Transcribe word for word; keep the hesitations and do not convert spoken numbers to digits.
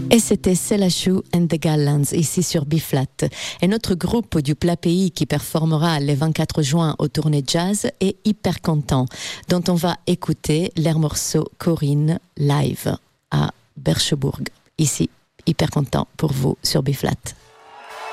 Et c'était Selachou and the Gallants ici sur B-Flat. Et notre groupe du Plat Pays qui performera le vingt-quatre juin au Tournée Jazz est hyper content, dont on va écouter leur morceau Corinne live à Berchebourg. Ici, hyper content pour vous sur B-Flat.